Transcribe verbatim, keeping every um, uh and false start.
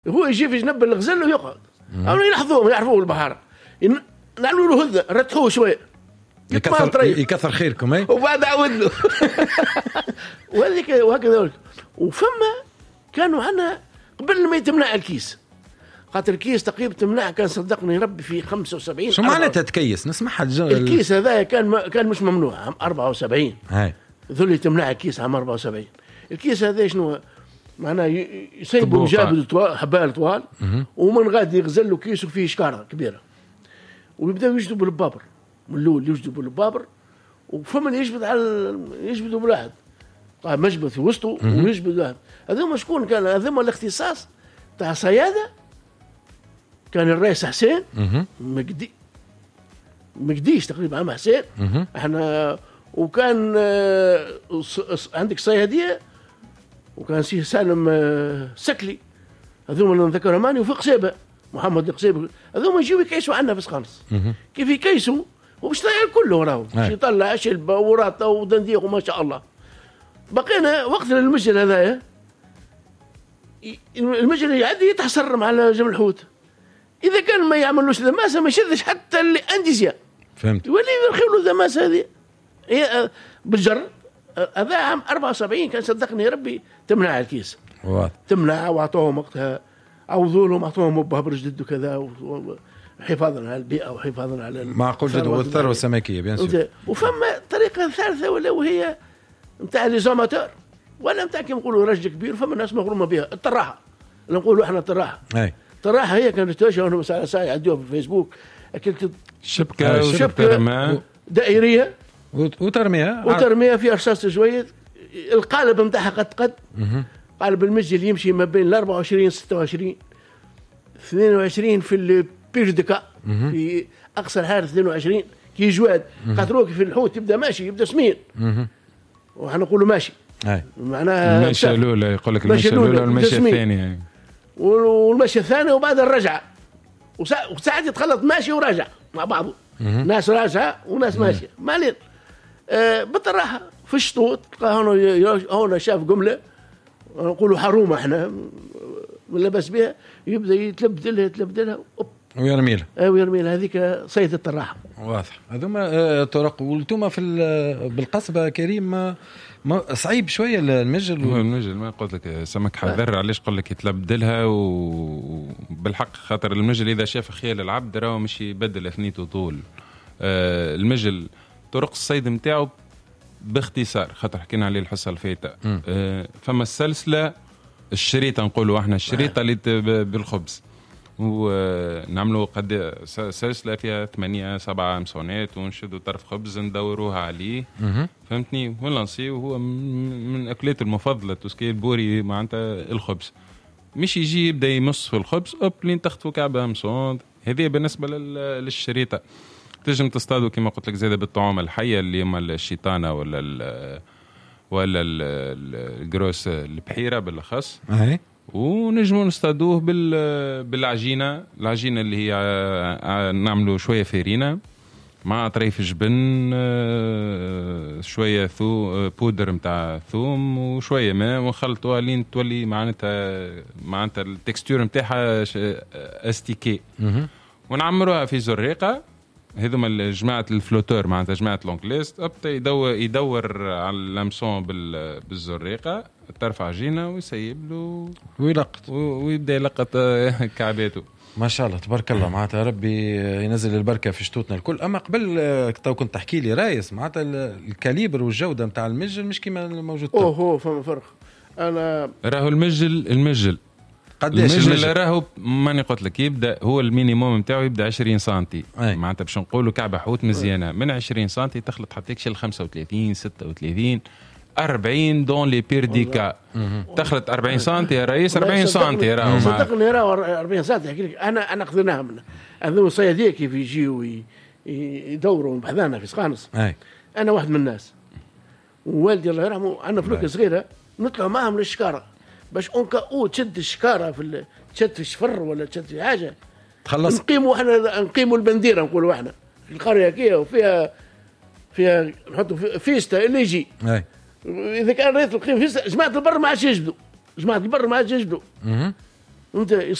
هو يجي في جنب الغزل ويقعد او يلاحظوهم يعرفوه البحر نعملوا له هذا رتحوه شويه يكثر يكثر خيركم اي وبعد عود له وهذيك وهكذا. وفما كانوا عنا قبل ما يتمنع الكيس خاطر الكيس تقريبا تمنع كان صدقني ربي في خمسة وسبعين. شو معناتها تكيس نسمعها الجو... الكيس هذا كان ما كان مش ممنوع عام أربعة وسبعين هاي ذولي تمنع الكيس عام أربعة وسبعين. الكيس هذا شنو معناه يسيبوا جابل طوال حبال طوال ومن غادي يغزل له كيس وفيه شكاره كبيره ويبداو يجذبوا البابر من الاول يجذبوا البابر وفما اللي يجبد على يجبدوا بواحد قاعد مجبد في وسطه ويجبد واحد. هذوما شكون كان هذوما الاختصاص تاع صياده. كان الرئيس حسين مقدي مقديش تقريبا عام حسين احنا وكان عندك صياديه وكان سي سالم سكلي هذوما اللي نذكرها ماني وفي قصيبه محمد القصيبه هذوما يجيو يكيسوا عنا في سخانس كيف يكيسوا وباش طلع كله راهو باش يطلع شلبه وراطه ودنديق وما شاء الله. بقينا وقت المجل هذايا المجل يعدي يتحسرم على جبل الحوت اذا كان ما يعملوش ذماسه ما يشدش حتى اللي انديزيا فهمت يولي يرخيوا له ذماسه هذه هي بالجر. هذا عام أربعة وسبعين كان صدقني ربي تمنع الكيس واضح. تمنع واعطوهم وقتها عوضوا لهم اعطوهم مبهر جدد وكذا وحفاظا على البيئه وحفاظا على معقول جدا والثروه السمكيه بيان سور. وفما طريقه ثالثه ولا وهي نتاع لي زوماتور ولا نتاع كيما نقولوا رجل كبير فما ناس مغرومه بها الطراحه اللي نقولوا احنا الطراحه. اي الطراحه هي كانت تواجه وانا مساله ساعه يعدوها في الفيسبوك اكلت شبكه شبكه دائريه وترميها وترميها في ارصاص جويد. القالب نتاعها قد قد قالب المسجل يمشي ما بين أربعة وعشرين ستة وعشرين اثنين وعشرين في البيردكا في اقصى الحارة اثنين وعشرين كي جواد خاطروك في الحوت يبدا ماشي يبدا سمين وحنا نقولوا ماشي اي معناها المشي الاولى يقول لك المشي الاولى والمشي الثاني والمشي الثاني وبعد الرجعه وساعات يتخلط ماشي وراجع مع بعضه ناس راجعه وناس ماشيه مالين آه بالراحه في الشطوط تلقى هنا هنا شاف قمله نقولوا حرومه احنا لبس بها يبدا يتلبدلها يتلبدلها ويرمي لها اي ويرمي لها هذيك صيد الطراحه. واضح. هذوما آه طرق ولتوما في بالقصبه كريم ما ما صعيب شويه المجل و... المجل ما قلت لك سمك حذر علاش قل لك يتلبدلها وبالحق خاطر المجل اذا شاف خيال العبد راهو مش يبدل اثنيته طول. آه المجل طرق الصيد نتاعو باختصار خاطر حكينا عليه الحصه الفايته آه فما السلسله الشريطه نقولوا احنا الشريطه اللي بالخبز ونعملوا قد سلسله فيها ثمانية سبعة مسونات ونشدوا طرف خبز ندوروها عليه فهمتني ونلانسي وهو من اكلات المفضله توسكي البوري معناتها الخبز مش يجي يبدا يمص في الخبز اوب لين تخطفوا كعبه مسون. هذه بالنسبه للشريطه. تنجم تصطادوا كما قلت لك زاده بالطعومه الحيه اللي هما الشيطانه ولا ال ولا الجروس البحيره بالاخص اهي ونجموا نصطادوه بال بالعجينه العجينه اللي هي نعملوا شويه فارينه مع طريف جبن شويه ثو بودر نتاع ثوم وشويه ماء ونخلطوها لين تولي معناتها معناتها التكستور نتاعها استيكي ونعمروها في زريقه. هذوما الجماعه الفلوتور معناتها جماعه لونكليست ابدا يدور يدور على اللمسون بالزريقه ترفع عجينه ويسيب له ويلقط ويبدا يلقط كعباته. ما شاء الله تبارك الله معناتها ربي ينزل البركه في شتوتنا الكل. اما قبل تو كنت تحكي لي رايس معناتها الكاليبر والجوده نتاع المجل مش كيما الموجود اوه هو فما فرق. انا راهو المجل المجل قداش المجل راهو ماني قلت لك يبدا هو المينيموم نتاعو يبدا عشرين سنتي معناتها باش نقولوا كعبه حوت مزيانه من عشرين سنتي تخلط حتى شي خمسة وثلاثين ستة وثلاثين أربعين دون لي بيرديكا تخلط أربعين سنتي يا رئيس أربعين سنتي راهو صدقني راهو أربعين سنتي احكي لك انا انا اخذناها من هذو الصياديه كيف يجيو يدوروا بحذانا في سقانص. انا واحد من الناس ووالدي الله يرحمه عندنا فلوكه صغيره نطلع معهم للشكاره باش اونكا او تشد الشكاره في تشد في الشفر ولا تشد في حاجه تخلص نقيموا احنا نقيموا البنديره نقولوا احنا في القريه كي وفيها فيها نحطوا فيستا اللي يجي اي اذا كان ريت القيم فيستا جماعه البر ما عادش يجبدوا جماعه البر ما عادش يجبدوا انت